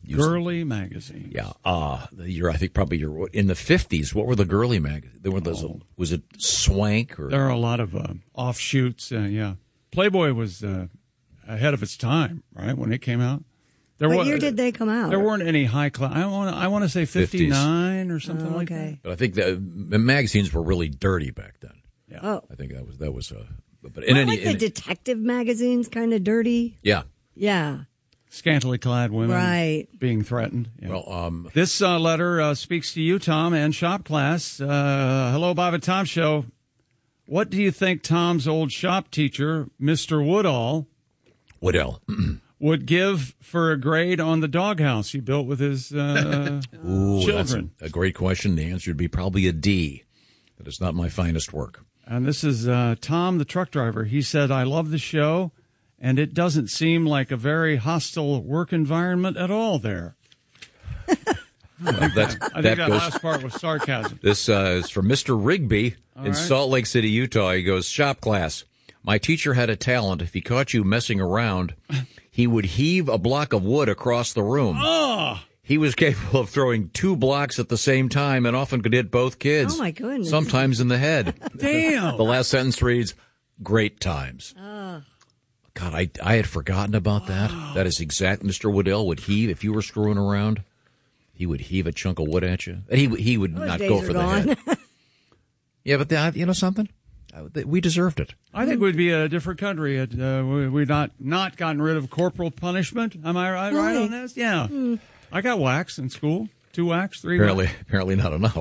Girly magazine. Yeah. I think probably you're in the 50s. What were the girly magazines? There were those. Was it Swank? Or? There are a lot of offshoots. Yeah. Playboy was ahead of its time, right, when it came out. What year did they come out? There weren't any high class. I want to say 59 or something like that. But I think the magazines were really dirty back then. Yeah. Oh. I think that was. But the detective magazines, kind of dirty. Yeah. Yeah. Scantily clad women being threatened. Yeah. Well, this letter speaks to you, Tom, and shop class. Hello, Bob and Tom Show. What do you think Tom's old shop teacher, Mr. Woodall, would give for a grade on the doghouse he built with his children? That's a great question. The answer would be probably a D. That is not my finest work. And this is Tom, the truck driver. He said, I love the show. And it doesn't seem like a very hostile work environment at all there. I think that last part was sarcasm. This is from Mr. Rigby in Salt Lake City, Utah. He goes, shop class. My teacher had a talent. If he caught you messing around, he would heave a block of wood across the room. Oh! He was capable of throwing 2 blocks at the same time and often could hit both kids. Oh, my goodness. Sometimes in the head. Damn. The last sentence reads, great times. God, I had forgotten about that. That is exact. Mr. Woodell would heave, if you were screwing around, he would heave a chunk of wood at you. He would not go for the head. Yeah, but you know something? We deserved it. I think we'd be a different country. We'd not gotten rid of corporal punishment. Am I right on this? Yeah. I got whacks in school. 2 whacks, 3 whacks. Apparently not enough.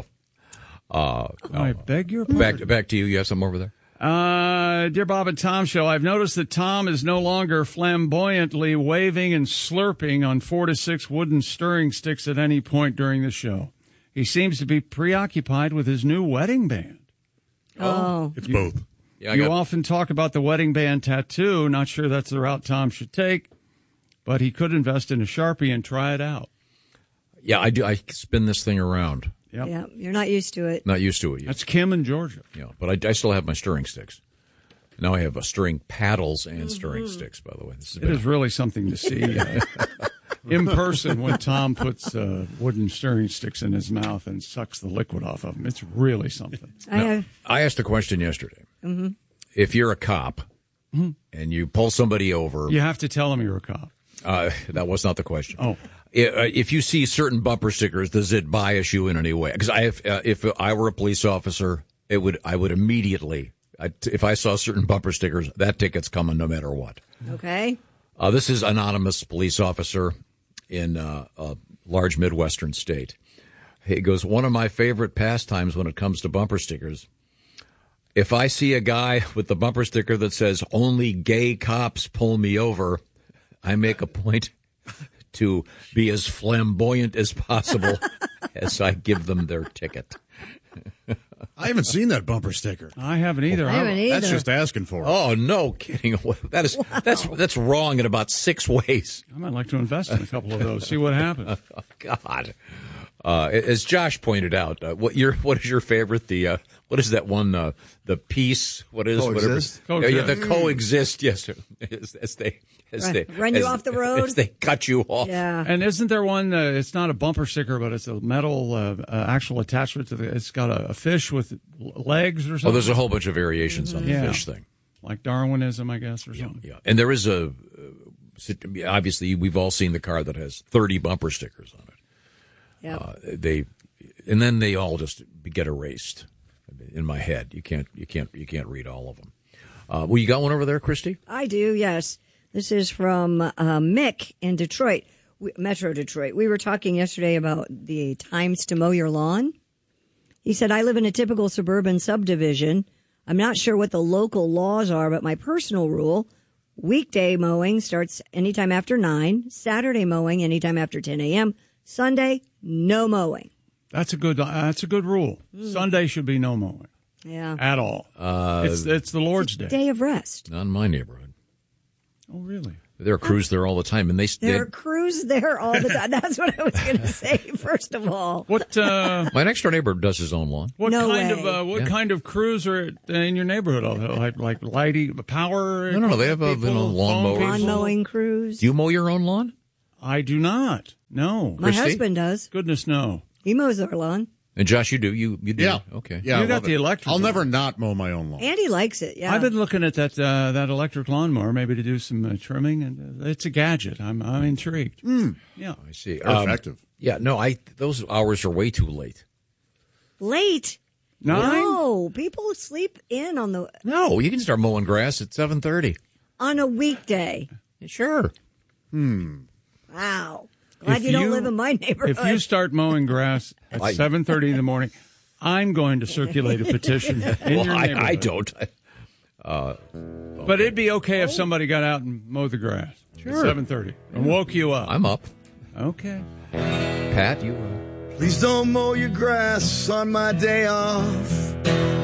I beg your pardon. Back to you. You have some over there? Dear Bob and Tom Show, I've noticed that Tom is no longer flamboyantly waving and slurping on 4 to 6 wooden stirring sticks at any point during the show. He seems to be preoccupied with his new wedding band. Oh. It's both. Yeah, you often talk about the wedding band tattoo. Not sure that's the route Tom should take, but he could invest in a Sharpie and try it out. Yeah, I do. I spin this thing around. Yep. Yeah, you're not used to it. Not used to it yet. That's Kim in Georgia. Yeah, but I still have my stirring sticks. Now I have stirring paddles and stirring sticks, by the way. It is really something to see in person when Tom puts wooden stirring sticks in his mouth and sucks the liquid off of them. It's really something. I asked a question yesterday. Mm-hmm. If you're a cop and you pull somebody over... You have to tell them you're a cop. That was not the question. Oh. If you see certain bumper stickers, does it bias you in any way? Because if I were a police officer, I would immediately, if I saw certain bumper stickers, that ticket's coming no matter what. Okay. This is anonymous police officer in a large Midwestern state. He goes, one of my favorite pastimes when it comes to bumper stickers, if I see a guy with the bumper sticker that says, only gay cops pull me over, I make a point to be as flamboyant as possible as I give them their ticket. I haven't seen that bumper sticker. I haven't either. That's just asking for it. Oh, no kidding. That's wrong in about 6 ways. I might like to invest in a couple of those, see what happens. Oh, God. As Josh pointed out, what is your favorite? What is that one? The peace. What is coexist? Whatever? Yeah, the coexist. Yes, as they run you off the road. As they cut you off. Yeah. And isn't there one? It's not a bumper sticker, but it's a metal actual attachment to it's got a fish with legs or something. Oh, there's a whole bunch of variations on the fish thing, like Darwinism, I guess, or something. Yeah, and there is obviously we've all seen the car that has 30 bumper stickers on it. Yeah. And then they all just get erased in my head. You can't read all of them. Well, you got one over there, Christy? I do, yes. This is from Mick in Detroit, Metro Detroit. We were talking yesterday about the times to mow your lawn. He said, I live in a typical suburban subdivision. I'm not sure what the local laws are, but my personal rule, weekday mowing starts anytime after 9, Saturday mowing anytime after 10 a.m., Sunday, no mowing. That's a good rule. Sunday should be no mowing. Yeah. At all. It's the Lord's Day. Day of rest. Not in my neighborhood. Oh, really? There are crews there all the time, and there are crews there all the time. That's what I was going to say. First of all, what? My next door neighbor does his own lawn. What kind of crews are in your neighborhood? Like lighting, power? No. They have lawn mowers. Lawn mowing crews. Do you mow your own lawn? I do not. No. My Christy? husband does. Goodness, no. He mows our lawn. And Josh, you do? You do? Yeah. Okay. Yeah, You I got love the it. electric I'll one. never not mow my own lawn. And he likes it, yeah. I've been looking at that electric lawnmower, maybe to do some trimming, and it's a gadget. I'm intrigued. Yeah. I see. Very effective. Yeah, no, those hours are way too late. Late. 9? No, people sleep in on No, you can start mowing grass at 7:30. a weekday. Sure. Wow. Glad If you don't you- live in my neighborhood. If you start mowing grass at 7:30 in the morning, I'm going to circulate a petition in your neighborhood. I don't. But it'd be okay if somebody got out and mowed the grass at 7:30 and woke you up. I'm up. Okay. Pat, you. Please don't mow your grass on my day off.